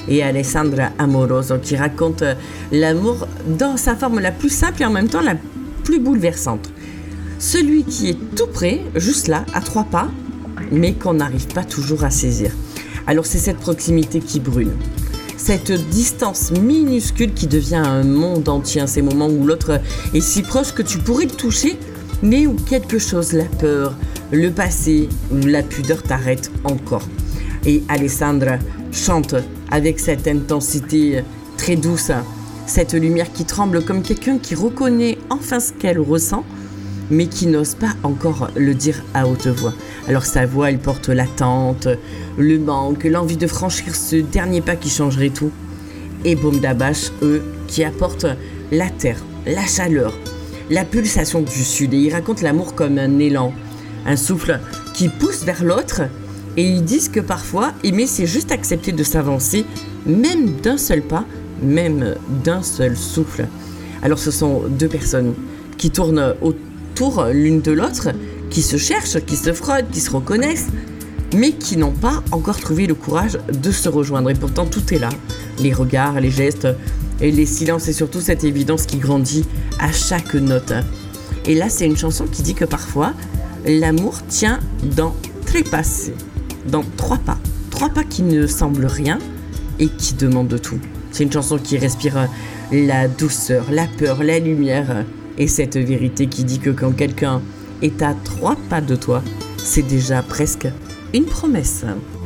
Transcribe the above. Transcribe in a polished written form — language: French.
et Alessandra Amoroso qui raconte l'amour dans sa forme la plus simple et en même temps la plus bouleversante. Celui qui est tout près, juste là, à 3 pas, mais qu'on n'arrive pas toujours à saisir. Alors c'est cette proximité qui brûle. Cette distance minuscule qui devient un monde entier, ces moments où l'autre est si proche que tu pourrais le toucher, mais où quelque chose, la peur, le passé, la pudeur t'arrête encore. Et Alessandra chante avec cette intensité très douce, cette lumière qui tremble comme quelqu'un qui reconnaît enfin ce qu'elle ressent, mais qui n'ose pas encore le dire à haute voix. Alors sa voix, elle porte l'attente, le manque, l'envie de franchir ce dernier pas qui changerait tout. Et Boum Dabash, eux, qui apportent la terre, la chaleur, la pulsation du sud. Et ils racontent l'amour comme un élan, un souffle qui pousse vers l'autre. Et ils disent que parfois, aimer, c'est juste accepter de s'avancer, même d'un seul pas, même d'un seul souffle. Alors ce sont 2 personnes qui tournent autour l'une de l'autre, qui se cherchent, qui se frottent, qui se reconnaissent, mais qui n'ont pas encore trouvé le courage de se rejoindre. Et pourtant, tout est là. Les regards, les gestes, et les silences, et surtout cette évidence qui grandit à chaque note. Et là, c'est une chanson qui dit que parfois, l'amour tient dans trépassé, dans 3 pas. 3 pas qui ne semblent rien et qui demandent tout. C'est une chanson qui respire la douceur, la peur, la lumière, et cette vérité qui dit que quand quelqu'un est à 3 pas de toi, c'est déjà presque une promesse.